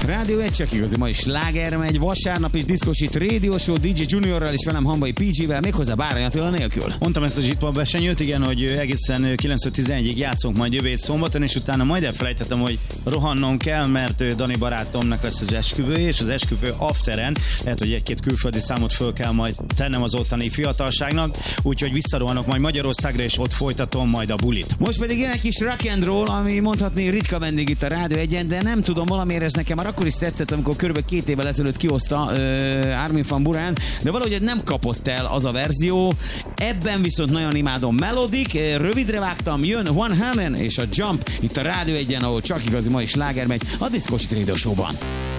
Rádió 1 csak igazi, ma is sláger megy, vasárnap is diszkosít Radio Show DJ Juniorral és velem Hambai PG-vel, méghozzá Bárany Attila nélkül. Mondtam ezt a Zsitpap versenyőt, igen, hogy egészen 9-11-ig játszunk majd jövő szombaton, és utána majd elfelejtettem, hogy rohannom kell, mert Dani barátomnak lesz az esküvője, és az esküvő afteren, lehet, hogy egy-két külföldi számot föl kell majd tennem az ottani fiatalságnak, úgyhogy visszarohanok majd Magyarországra, és ott folytatom majd a bulit. Most pedig jön egy kis rock and roll, ami mondhatni ritka vendég itt a Rádió 1-en, de nem tudom, valamiért ez nekem már akkor is tetszett, amikor kb. 2 évvel ezelőtt kihozta Armin van Buuren, de valahogy nem kapott el az a verzió. Ebben viszont nagyon imádom. Melodic, rövidre vágtam, jön Van Halen és a Jump itt a Rádió 1-en, ahol csak igazi ma is sláger megy a Diszkósi Radio Show-ban.